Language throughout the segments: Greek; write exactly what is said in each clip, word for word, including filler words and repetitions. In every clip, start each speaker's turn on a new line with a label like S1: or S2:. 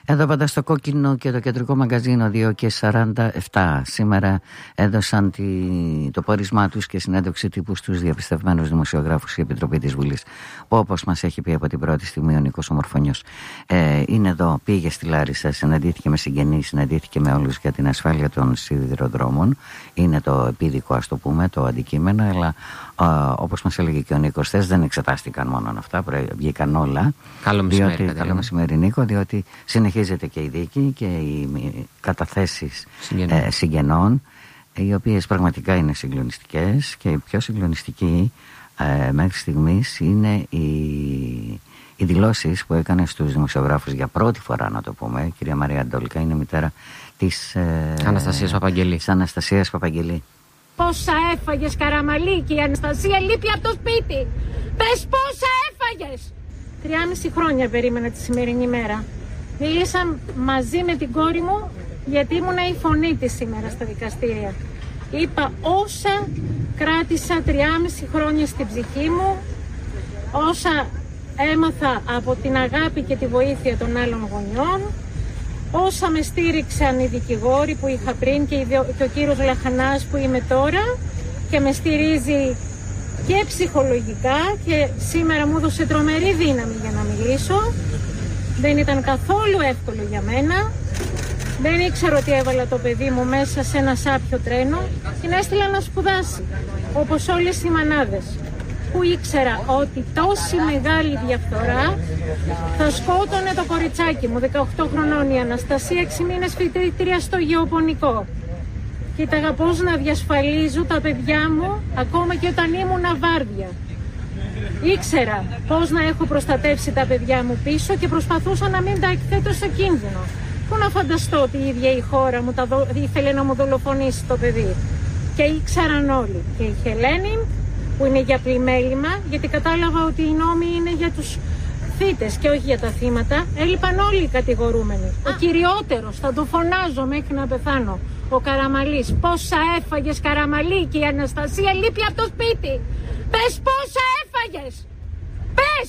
S1: Εδώ πάντα στο Κόκκινο και το κεντρικό μαγκαζίνο δύο και σαράντα επτά. Σήμερα έδωσαν τη, το πόρισμά τους και συνέντευξη τύπου στους διαπιστευμένους δημοσιογράφους η Επιτροπή της Βουλής, που όπως μας έχει πει από την πρώτη στιγμή ο Νίκος Ομορφωνιός, ε, είναι εδώ, πήγε στη Λάρισα, συναντήθηκε με συγγενείς, συναντήθηκε με όλους για την ασφάλεια των σιδηροδρόμων. Είναι το επίδικο, ας το πούμε, το αντικείμενο, αλλά ε, όπως μας έλεγε και ο Νίκος χθες, δεν εξετάστηκαν μόνο αυτά, βγήκαν όλα.
S2: Καλό μεσημέρι,
S1: διότι, καλό μεσημέρι Νίκο, διότι συνεχίζεται και η δίκη και οι καταθέσεις συγγενών, ε, συγγενών οι οποίες πραγματικά είναι συγκλονιστικές, και η πιο συγκλονιστική ε, μέχρι στιγμής είναι οι, οι δηλώσεις που έκανε στους δημοσιογράφους για πρώτη φορά, να το πούμε. Η κυρία Μαρία Αντόλικα είναι μητέρα της ε,
S2: Αναστασίας Παπαγγελή.
S1: Της Αναστασίας Παπαγγελή.
S3: Πόσα έφαγες, Καραμαλίκη? Η Αναστασία λείπει από το σπίτι. Πες πόσα έφαγες. Τριάμιση χρόνια περίμενα τη σημερινή μέρα. Μίλησα μαζί με την κόρη μου, γιατί ήμουνα η φωνή της σήμερα στα δικαστήρια. Είπα όσα κράτησα τριάμιση χρόνια στην ψυχή μου, όσα έμαθα από την αγάπη και τη βοήθεια των άλλων γονιών, όσα με στήριξαν οι δικηγόροι που είχα πριν και ο κύριος Λαχανάς που είμαι τώρα, και με στηρίζει και ψυχολογικά, και σήμερα μου έδωσε τρομερή δύναμη για να μιλήσω. Δεν ήταν καθόλου εύκολο για μένα. Δεν ήξερα ότι έβαλα το παιδί μου μέσα σε ένα σάπιο τρένο και να έστειλα να σπουδάσει, όπως όλες οι μανάδες, που ήξερα ότι τόση μεγάλη διαφθορά θα σκότωνε το κοριτσάκι μου, δεκαοκτώ χρονών η Αναστασία, έξι μήνες φοιτήτρια στο γεωπονικό. Κοίταγα πώς να διασφαλίζω τα παιδιά μου ακόμα και όταν ήμουν βάρδια. Ήξερα πώς να έχω προστατεύσει τα παιδιά μου πίσω και προσπαθούσα να μην τα εκθέτω σε κίνδυνο. Πού να φανταστώ ότι η ίδια η χώρα μου τα δο... ήθελε να μου δολοφονήσει το παιδί. Και ήξεραν όλοι. Και η Χελένη, που είναι για πλημέλημα, γιατί κατάλαβα ότι οι νόμοι είναι για τους θύτες και όχι για τα θύματα. Έλειπαν όλοι οι κατηγορούμενοι. Ο κυριότερος, θα το φωνάζω μέχρι να πεθάνω, ο Καραμαλής. Πόσα έφαγες, Καραμαλίκη? Η Αναστασία λείπει από το σπίτι. Πες πόσα έφαγες. Πες.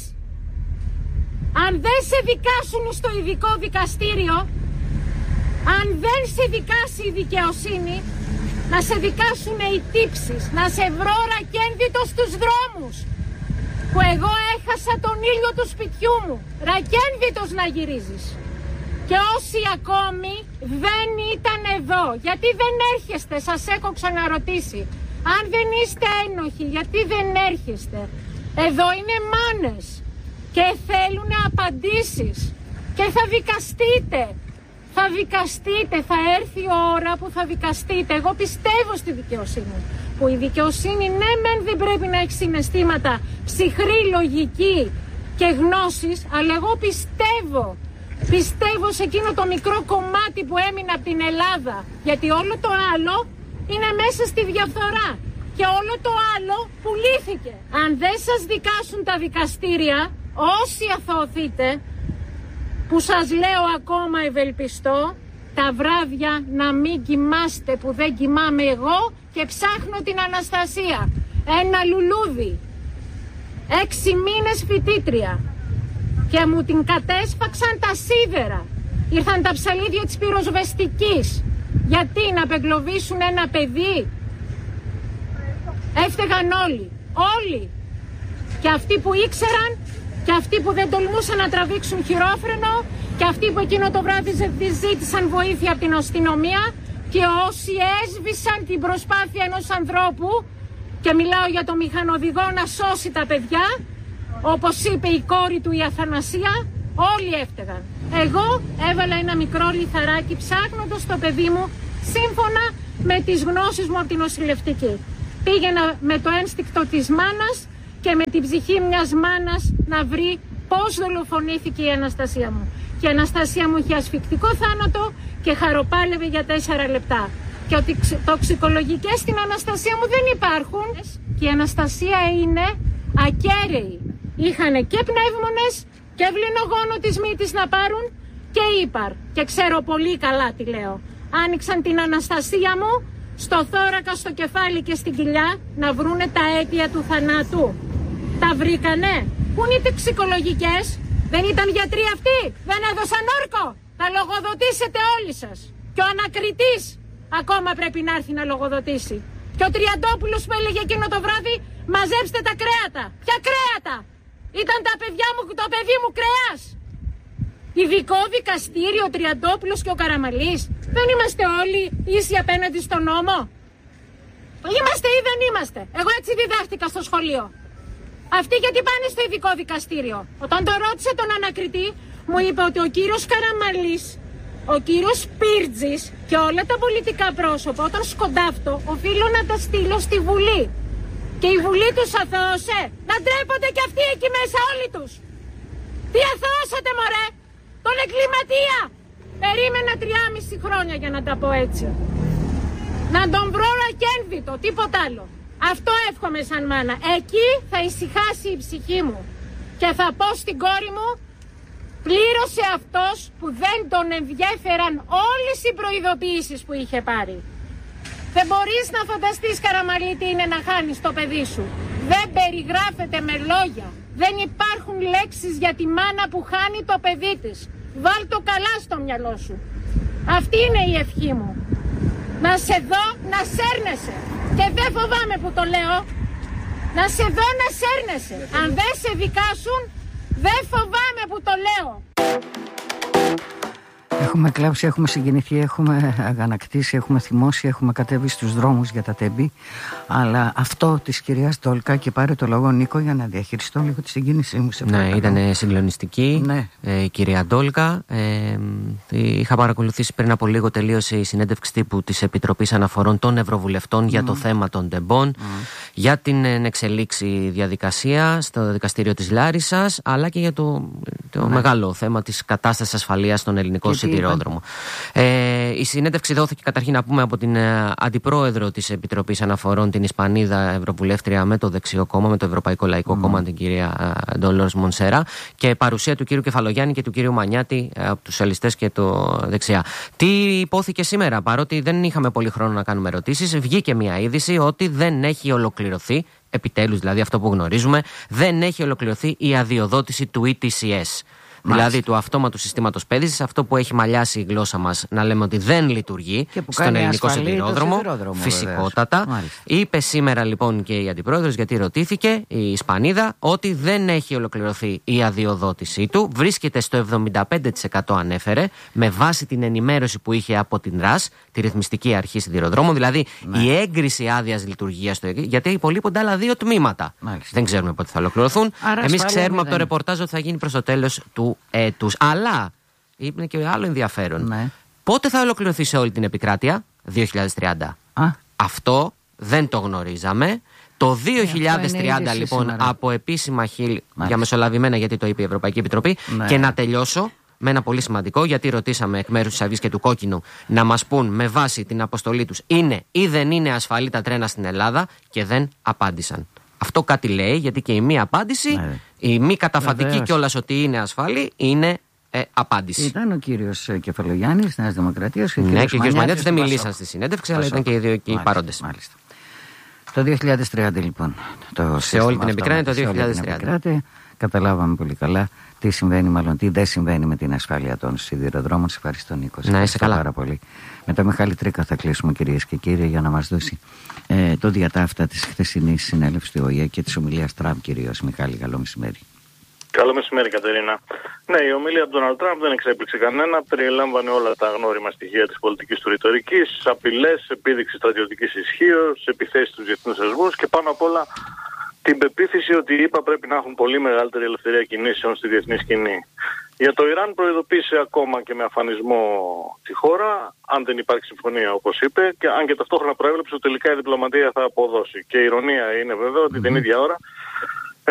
S3: Αν δεν σε δικάσουν στο ειδικό δικαστήριο, αν δεν σε δικάσει η δικαιοσύνη, να σε δικάσουν οι τύψεις, να σε βρω ρακένδυτο στους δρόμους, που εγώ έχασα τον ήλιο του σπιτιού μου. Ρακένδυτος να γυρίζεις. Και όσοι ακόμη δεν ήταν εδώ, γιατί δεν έρχεστε? Σας έχω ξαναρωτήσει. Αν δεν είστε ένοχοι, γιατί δεν έρχεστε? Εδώ είναι μάνες και θέλουν απαντήσεις και θα δικαστείτε. Θα δικαστείτε, θα έρθει η ώρα που θα δικαστείτε. Εγώ πιστεύω στη δικαιοσύνη. Που η δικαιοσύνη, ναι μεν δεν πρέπει να έχει συναισθήματα, ψυχρή λογική και γνώσεις, αλλά εγώ πιστεύω. Πιστεύω σε εκείνο το μικρό κομμάτι που έμεινε από την Ελλάδα. Γιατί όλο το άλλο είναι μέσα στη διαφθορά. Και όλο το άλλο πουλήθηκε. Αν δεν σας δικάσουν τα δικαστήρια, όσοι αθωωθείτε, που σας λέω ακόμα ευελπιστώ, τα βράδια να μην κοιμάστε που δεν κοιμάμαι εγώ και ψάχνω την Αναστασία. Ένα λουλούδι. Έξι μήνες φοιτήτρια. Και μου την κατέσφαξαν τα σίδερα. Ήρθαν τα ψαλίδια της πυροσβεστικής. Γιατί να απεγκλωβίσουν ένα παιδί? Έφταιγαν όλοι. Όλοι. Και αυτοί που ήξεραν, και αυτοί που δεν τολμούσαν να τραβήξουν χειρόφρενο, και αυτοί που εκείνο το βράδυ ζήτησαν βοήθεια από την αστυνομία, και όσοι έσβησαν την προσπάθεια ενός ανθρώπου, και μιλάω για το μηχανοδηγό, να σώσει τα παιδιά, όπως είπε η κόρη του η Αθανασία, όλοι έφταιγαν. Εγώ έβαλα ένα μικρό λιθαράκι ψάχνοντας το παιδί μου σύμφωνα με τις γνώσεις μου από την νοσηλευτική. Πήγαινα με το ένστικτο της μάνας και με την ψυχή μιας μάνας να βρει πώς δολοφονήθηκε η Αναστασία μου. Και η Αναστασία μου είχε ασφυκτικό θάνατο και χαροπάλευε για τέσσερα λεπτά. Και ότι τοξικολογικές στην Αναστασία μου δεν υπάρχουν. Και η Αναστασία είναι ακέραιη. Είχανε και πνεύμονες και βληνογόνο της μύτης να πάρουν και ύπαρ. Και ξέρω πολύ καλά τι λέω. Άνοιξαν την Αναστασία μου στο θώρακα, στο κεφάλι και στην κοιλιά να βρούνε τα αίτια του θανάτου. Τα βρήκανε. Πού είναι οι τοξικολογικές? Δεν ήταν γιατροί αυτοί? Δεν έδωσαν όρκο? Θα λογοδοτήσετε όλοι σας. Και ο ανακριτής ακόμα πρέπει να έρθει να λογοδοτήσει. Και ο Τριαντόπουλος που έλεγε εκείνο το βράδυ, μαζέψτε τα κρέατα. Ποια κρέατα? Ήταν τα παιδιά μου, το παιδί μου κρέας. Ειδικό δικαστήριο, ο Τριαντόπουλος και ο Καραμαλής. Δεν είμαστε όλοι ίσοι απέναντι στον νόμο? Είμαστε ή δεν είμαστε? Εγώ έτσι διδάχτηκα στο σχολείο. Αυτοί γιατί πάνε στο ειδικό δικαστήριο? Όταν το ρώτησε τον ανακριτή, μου είπε ότι ο κύριος Καραμαλής, ο κύριος Πίρτζης και όλα τα πολιτικά πρόσωπα όταν σκοντάφτω οφείλω να τα στείλω στη Βουλή. Και η Βουλή τους αθώωσε. Να ντρέπονται κι αυτοί εκεί μέσα όλοι τους. Τι αθώωσατε μωρέ? Τον εγκληματία. Περίμενα τριάμιση χρόνια για να τα πω έτσι. Να τον βρω ακένδυτο, τίποτα άλλο. Αυτό εύχομαι σαν μάνα. Εκεί θα ησυχάσει η ψυχή μου. Και θα πω στην κόρη μου, πλήρωσε αυτός που δεν τον ενδιέφεραν όλες οι προειδοποιήσεις που είχε πάρει. Δεν μπορείς να φανταστείς, Καραμαλή, τι είναι να χάνεις το παιδί σου. Δεν περιγράφεται με λόγια. Δεν υπάρχουν λέξεις για τη μάνα που χάνει το παιδί της. Βάλ το καλά στο μυαλό σου. Αυτή είναι η ευχή μου. Να σε δω να σέρνεσαι. Και δεν φοβάμαι που το λέω. Να σε δω να σέρνεσαι. Αν δεν σε δικάσουν, δεν φοβάμαι που το λέω.
S1: Έχουμε κλάψει, έχουμε συγκινηθεί, έχουμε αγανακτήσει, έχουμε θυμώσει, έχουμε κατέβει στους δρόμους για τα τέμπη. Αλλά αυτό της κυρίας Ντόλκα, και πάρε το λόγο Νίκο για να διαχειριστώ λίγο τη συγκίνησή μου. Σε
S2: ναι, ήταν συγκλονιστική
S1: ναι.
S2: ε, η κυρία Ντόλκα. Ε, είχα παρακολουθήσει πριν από λίγο, τελείωσε η συνέντευξη τύπου της Επιτροπής Αναφορών των Ευρωβουλευτών mm. για το θέμα των τεμπών, mm. για την εξελίξη διαδικασία στο δικαστήριο της Λάρισσας, αλλά και για το, το ναι. μεγάλο θέμα της κατάστασης ασφαλείας στον ελληνικό σιδηρόδρομο. Ε, η συνέντευξη δόθηκε καταρχήν να πούμε από την ε, αντιπρόεδρο της Επιτροπής Αναφορών, την Ισπανίδα Ευρωβουλεύτρια με το δεξιό κόμμα, με το Ευρωπαϊκό Λαϊκό mm. Κόμμα, την κυρία Ντολόρς Μονσέρα, και παρουσία του κύριου Κεφαλογιάννη και του κύριου Μανιάτη ε, από τους σοσιαλιστές και το δεξιά. Τι υπόθηκε σήμερα? Παρότι δεν είχαμε πολύ χρόνο να κάνουμε ερωτήσεις, βγήκε μια είδηση ότι δεν έχει ολοκληρωθεί, επιτέλους δηλαδή αυτό που γνωρίζουμε, δεν έχει ολοκληρωθεί η αδειοδότηση του ι τι σι ες. Μάλιστα. Δηλαδή του αυτόματου συστήματος πέδησης, αυτό που έχει μαλιάσει η γλώσσα μας να λέμε ότι δεν λειτουργεί στον ελληνικό σιδηρόδρομο. Φυσικότατα. Είπε σήμερα λοιπόν και η αντιπρόεδρος, γιατί ρωτήθηκε η Ισπανίδα, ότι δεν έχει ολοκληρωθεί η αδειοδότησή του. Βρίσκεται στο εβδομήντα πέντε τοις εκατό, ανέφερε, με βάση την ενημέρωση που είχε από την ΡΑΣ, τη Ρυθμιστική Αρχή Σιδηροδρόμων. Δηλαδή ναι. η έγκριση άδειας λειτουργίας του, γιατί υπολείπονται άλλα δύο τμήματα. Μάλιστα. Δεν ξέρουμε πότε θα ολοκληρωθούν. Εμείς ξέρουμε από το ρεπορτάζ ότι θα γίνει προς το τέλος του έτους. Αλλά είναι και άλλο ενδιαφέρον. Ναι. Πότε θα ολοκληρωθεί σε όλη την επικράτεια? δύο χιλιάδες τριάντα. Α. Αυτό δεν το γνωρίζαμε. Το δύο χιλιάδες τριάντα λοιπόν σήμερα. Από επίσημα χείλη, για μεσολαβημένα, γιατί το είπε η Ευρωπαϊκή Επιτροπή. Ναι. Και να τελειώσω με ένα πολύ σημαντικό, γιατί ρωτήσαμε εκ μέρους της Αυγής και του Κόκκινου να μας πούν με βάση την αποστολή τους είναι ή δεν είναι ασφαλή τα τρένα στην Ελλάδα, και δεν απάντησαν. Αυτό κάτι λέει, γιατί και η μη απάντηση, ναι. η μη καταφατική κιόλας ότι είναι ασφαλή, είναι ε, απάντηση.
S1: Ήταν ο κύριος Κεφαλογιάννης της Νέας Δημοκρατίας και ο
S2: ναι,
S1: κύριος
S2: και ο κύριος Μανιάτης δεν
S1: Πασόκ.
S2: μιλήσαν στη συνέντευξη, αλλά ήταν και οι δύο εκεί οι παρόντες.
S1: Μάλιστα. Το δύο χιλιάδες τριάντα λοιπόν. Το
S2: σε όλη την επικράτεια το δύο χιλιάδες τριάντα.
S1: Καταλάβαμε πολύ καλά τι συμβαίνει, μάλλον τι δεν συμβαίνει με την ασφάλεια των σιδηροδρόμων. Σε ευχαριστώ, Νίκο.
S2: Να είσαι καλά.
S1: Πάρα πολύ. Με το Μιχάλη Τρίκα θα κλείσουμε, κυρίες και κύριοι, για να μας δώσει ε, το διατάφτα της χθεσινής συνέλευσης του Ο Ε Ε και της ομιλίας Τραμπ, κυρίως. Μιχάλη, καλό μεσημέρι.
S4: Καλό μεσημέρι, Κατερίνα. Ναι, η ομιλία του Ντόναλντ Τραμπ δεν εξέπληξε κανένα. Περιλάμβανε όλα τα γνώριμα στοιχεία της πολιτικής του ρητορικής, απειλές, επίδειξη στρατιωτικής ισχύως, επιθέσεις στους διεθνούς θεσμούς και πάνω απ' όλα την πεποίθηση ότι οι ΗΠΑ πρέπει να έχουν πολύ μεγαλύτερη ελευθερία κινήσεων στη διεθνή σκηνή. Για το Ιράν προειδοποίησε ακόμα και με αφανισμό τη χώρα, αν δεν υπάρχει συμφωνία όπως είπε, και αν και ταυτόχρονα προέβλεψε ότι τελικά η διπλωματία θα αποδώσει. Και η ηρωνία είναι βέβαια ότι mm-hmm. την ίδια ώρα